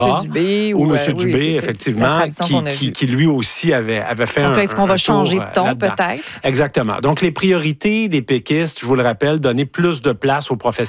Dubé. Ou M. Dubé, effectivement, qui lui aussi avait fait Donc, est-ce qu'on va changer de ton, là-dedans. peut-être? Exactement. Donc, les priorités des péquistes, je vous le rappelle, donner plus de place aux professionnels